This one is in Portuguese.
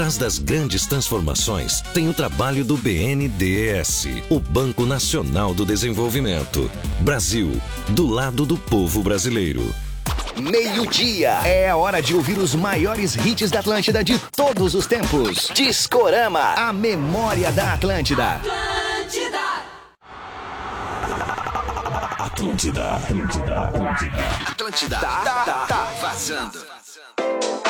trás das grandes transformações tem o trabalho do BNDES, o Banco Nacional do Desenvolvimento. Brasil, do lado do povo brasileiro. Meio-dia. É a hora de ouvir os maiores hits da Atlântida de todos os tempos. Discorama, a memória da Atlântida. Atlântida. Atlântida. Tá vazando.